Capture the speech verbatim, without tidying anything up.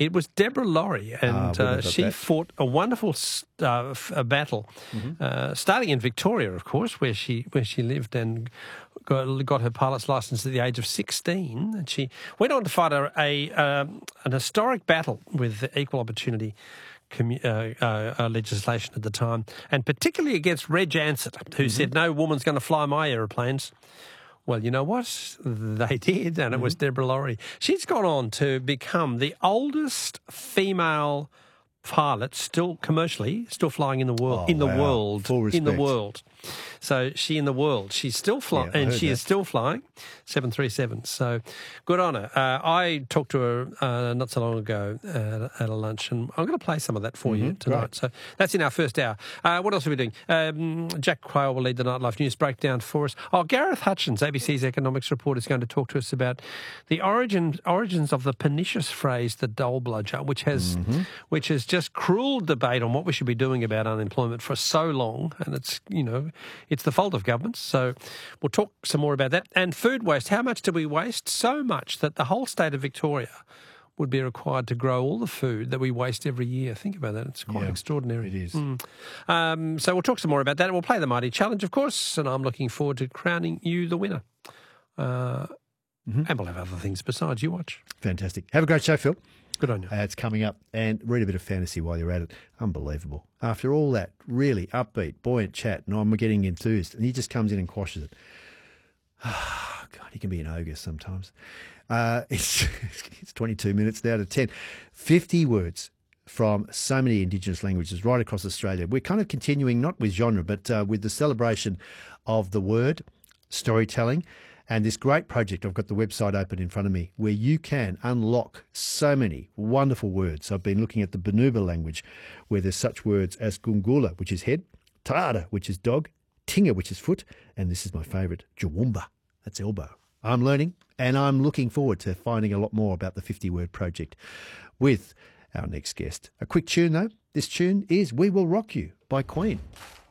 It was Deborah Laurie, and Ah, uh, got she that. fought a wonderful uh, f- a battle, Mm-hmm. uh, starting in Victoria, of course, where she where she lived and got, got her pilot's license at the age of sixteen. And she went on to fight a, a um, an historic battle with the equal opportunity commu- uh, uh, uh, legislation at the time, and particularly against Reg Ansett, who Mm-hmm. said, no woman's going to fly my aeroplanes. Well, you know what? They did, and it was Mm-hmm. Deborah Laurie. She's gone on to become the oldest female pilot still commercially still flying in the world. Oh, in the wow. world. Full In the respect. world. So she in the world. She's still flying, Yeah, I and heard she that. is still flying seven thirty-seven. So good on her. Uh, I talked to her uh, not so long ago uh, at a lunch, and I'm going to play some of that for you tonight. great. So that's in our first hour. Uh, what else are we doing? Um, Jack Quayle will lead the Nightlife News breakdown for us. Oh, Gareth Hutchins, A B C's economics report, is going to talk to us about the origin origins of the pernicious phrase "the dole bludger," which has which has just cruel debate on what we should be doing about unemployment for so long, and it's you know it's the fault of governments. So we'll talk some more about that. And food waste. How much do we waste? So much that the whole state of Victoria would be required to grow all the food that we waste every year. Think about that. It's quite Yeah, extraordinary. it is. Mm. Um, so we'll talk some more about that. And we'll play the Mighty Challenge, of course, and I'm looking forward to crowning you the winner. Uh, And we'll have other things besides. You watch. Fantastic. Have a great show, Phil. Good on you. Uh, it's coming up. And read a bit of fantasy while you're at it. Unbelievable. After all that really upbeat, buoyant chat, and I'm getting enthused, and he just comes in and quashes it. Oh, God, he can be an ogre sometimes. Uh, it's, it's twenty-two minutes now to ten. fifty words from so many Indigenous languages right across Australia. We're kind of continuing, not with genre, but uh, with the celebration of the word, storytelling, and this great project. I've got the website open in front of me where you can unlock so many wonderful words. I've been looking at the Banuba language where there's such words as Gungula, which is head, Taada, which is dog, Tinga, which is foot, and this is my favourite, Jawumba, that's elbow. I'm learning, and I'm looking forward to finding a lot more about the fifty-word project with our next guest. A quick tune, though. This tune is We Will Rock You by Queen.